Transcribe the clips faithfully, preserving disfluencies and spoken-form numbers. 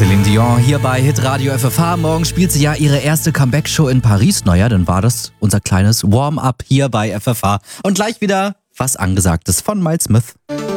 Celine Dion hier bei Hitradio F F H. Morgen spielt sie ja ihre erste Comeback-Show in Paris. Naja, dann war das unser kleines Warm-up hier bei F F H. Und gleich wieder was Angesagtes von Miles Smith.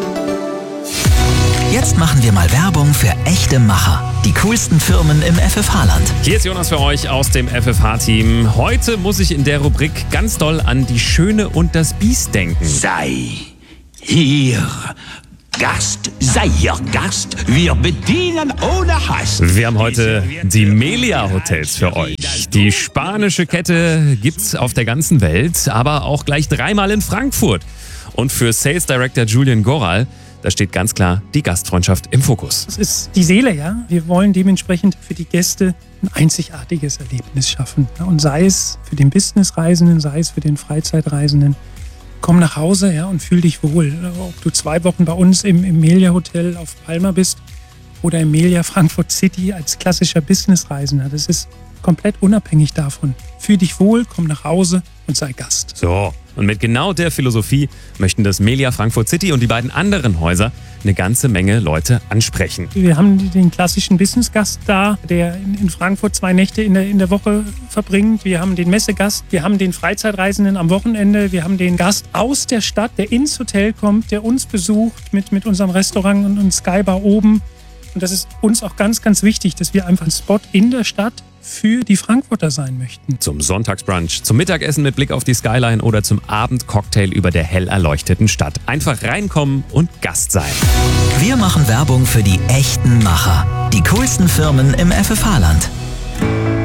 Jetzt machen wir mal Werbung für echte Macher. Die coolsten Firmen im F F H-Land. Hier ist Jonas für euch aus dem F F H-Team. Heute muss ich in der Rubrik ganz doll an die Schöne und das Biest denken. Sei hier Gast, sei hier Gast. Wir bedienen ohne Hass. Wir haben heute die Melia Hotels für euch. Die spanische Kette gibt's auf der ganzen Welt, aber auch gleich dreimal in Frankfurt. Und für Sales Director Julian Goral, da steht ganz klar die Gastfreundschaft im Fokus. Das ist die Seele, ja. Wir wollen dementsprechend für die Gäste ein einzigartiges Erlebnis schaffen. Und sei es für den Businessreisenden, sei es für den Freizeitreisenden. Komm nach Hause, ja, und fühl dich wohl. Ob du zwei Wochen bei uns im, im Melia Hotel auf Palma bist oder im Melia Frankfurt City als klassischer Businessreisender. Das ist komplett unabhängig davon. Fühl dich wohl, komm nach Hause und sei Gast. So, und mit genau der Philosophie möchten das Melia Frankfurt City und die beiden anderen Häuser eine ganze Menge Leute ansprechen. Wir haben den klassischen Businessgast da, der in, in Frankfurt zwei Nächte in der, in der Woche verbringt. Wir haben den Messegast, wir haben den Freizeitreisenden am Wochenende, wir haben den Gast aus der Stadt, der ins Hotel kommt, der uns besucht mit, mit unserem Restaurant und, und Skybar oben. Und das ist uns auch ganz, ganz wichtig, dass wir einfach ein Spot in der Stadt für die Frankfurter sein möchten. Zum Sonntagsbrunch, zum Mittagessen mit Blick auf die Skyline oder zum Abendcocktail über der hell erleuchteten Stadt. Einfach reinkommen und Gast sein. Wir machen Werbung für die echten Macher. Die coolsten Firmen im F F H-Land.